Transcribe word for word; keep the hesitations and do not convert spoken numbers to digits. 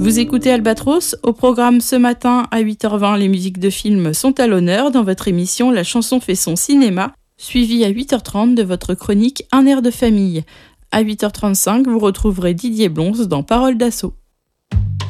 Vous écoutez Albatros, au programme ce matin à huit heures vingt, les musiques de films sont à l'honneur dans votre émission La chanson fait son cinéma, suivie à huit heures trente de votre chronique Un air de famille. À huit heures trente-cinq, vous retrouverez Didier Blonze dans Parole d'assaut.